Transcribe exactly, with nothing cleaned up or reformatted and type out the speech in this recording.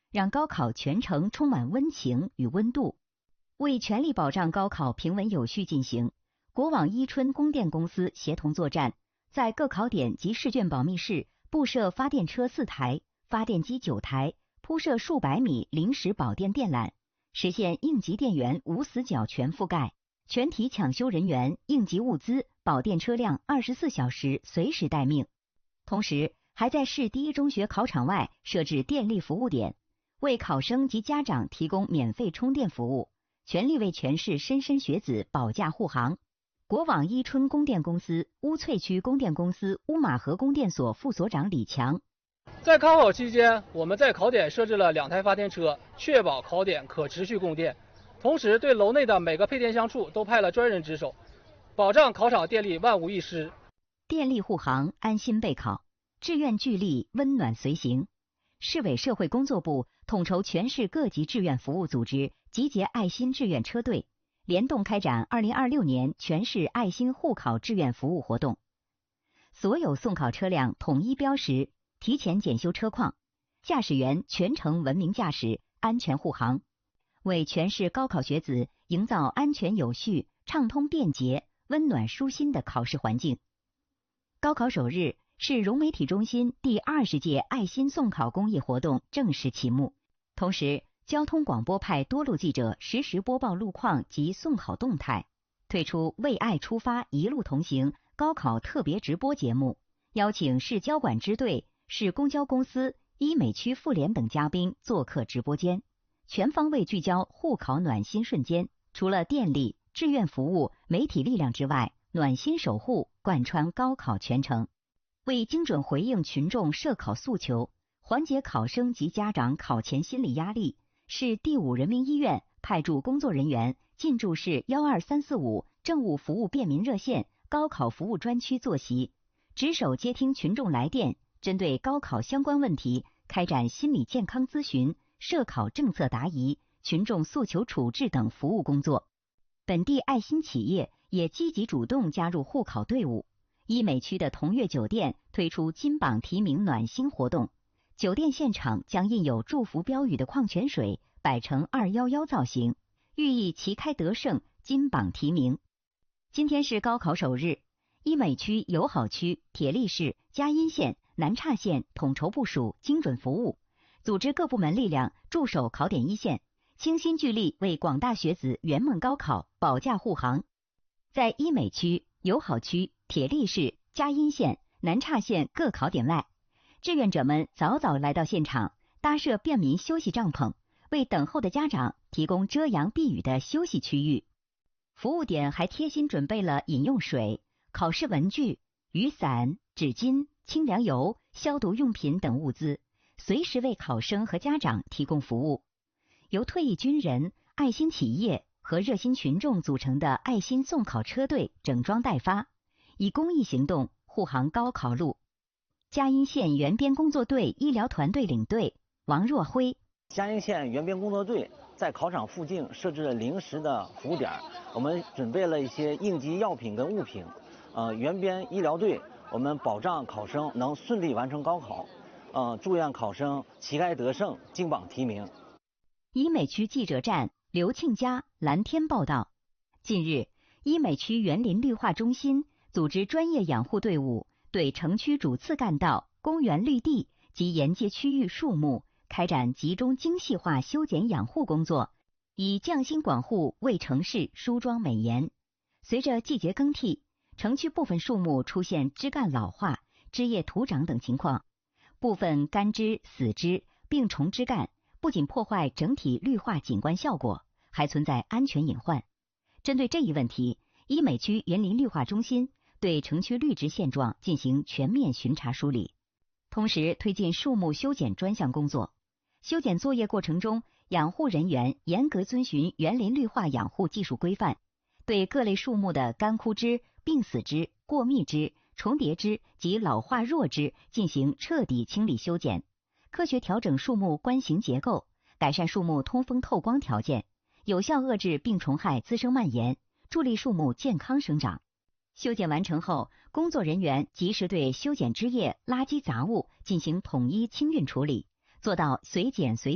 让高考全程充满温情与温度。为全力保障高考平稳有序进行，国网伊春供电公司协同作战，在各考点及试卷保密室布设发电车四台、发电机九台，铺设数百米临时保电电缆，实现应急电源无死角全覆盖。全体抢修人员、应急物资、保电车辆二十四小时随时待命。同时，还在市第一中学考场外设置电力服务点，为考生及家长提供免费充电服务，全力为全市莘莘学子保驾护航。国网伊春供电公司乌翠区供电公司乌马河供电所副所长李强， 在考考期间，我们在考点设置了两台发电车，确保考点可持续供电。同时，对楼内的每个配电箱处都派了专人值守，保障考场电力万无一失。 电力护航，安心备考，志愿聚力，温暖随行。市委社会工作部统筹全市各级志愿服务组织集结爱心志愿车队，联动开展二零二六年全市爱心护考志愿服务活动。所有送考车辆统一标识，提前检修车况，驾驶员全程文明驾驶，安全护航，为全市高考学子营造安全有序、畅通便捷、温暖舒心的考试环境。高考首日，市融媒体中心第二十届爱心送考公益活动正式启幕。同时，交通广播派多路记者实时播报路况及送考动态，推出为爱出发，一路同行高考特别直播节目，邀请市交管支队、市公交公司、医美区妇联等嘉宾做客直播间，全方位聚焦护考暖心瞬间。除了电力、志愿服务、媒体力量之外，暖心守护贯穿高考全程。为精准回应群众涉考诉求，缓解考生及家长考前心理压力，市第五人民医院派驻工作人员进驻市幺二三四五政务服务便民热线高考服务专区坐席，值守接听群众来电，针对高考相关问题开展心理健康咨询、涉考政策答疑、群众诉求处置等服务工作。本地爱心企业也积极主动加入护考队伍。医美区的同悦酒店推出金榜题名暖心活动，酒店现场将印有祝福标语的矿泉水摆成二一一造型，寓意旗开得胜，金榜题名。今天是高考首日，医美区、友好区、铁力市、嘉荫县、南岔县统筹部署，精准服务，组织各部门力量驻守考点一线，倾心聚力为广大学子圆梦高考保驾护航。在医美区、友好区、铁力市、嘉荫县、南岔县各考点外，志愿者们早早来到现场，搭设便民休息帐篷，为等候的家长提供遮阳避雨的休息区域。服务点还贴心准备了饮用水、考试文具、雨伞、纸巾、清凉油、消毒用品等物资，随时为考生和家长提供服务。由退役军人、爱心企业和热心群众组成的爱心送考车队整装待发，以公益行动护航高考路。嘉荫县援边工作队医疗团队领队王若辉， 嘉荫县援边工作队在考场附近设置了临时的服务点，我们准备了一些应急药品跟物品。呃，援边医疗队，我们保障考生能顺利完成高考，呃，祝愿考生旗开得胜，金榜题名。 医美区记者站刘庆佳、蓝天报道。近日，医美区园林绿化中心组织专业养护队伍对城区主次干道、公园绿地及沿街区域树木开展集中精细化修剪养护工作，以匠心管护为城市梳妆美颜。随着季节更替，城区部分树木出现枝干老化、枝叶徒长等情况，部分干枝、死枝、病虫枝干不仅破坏整体绿化景观效果，还存在安全隐患。针对这一问题，医美区园林绿化中心对城区绿植现状进行全面巡查梳理，同时推进树木修剪专项工作。修剪作业过程中，养护人员严格遵循园林绿化养护技术规范，对各类树木的干枯枝、病死枝、过密枝、重叠枝及老化弱枝进行彻底清理修剪，科学调整树木冠形结构，改善树木通风透光条件，有效遏制病虫害滋生蔓延，助力树木健康生长。修剪完成后，工作人员及时对修剪枝叶、垃圾杂物进行统一清运处理，做到随剪随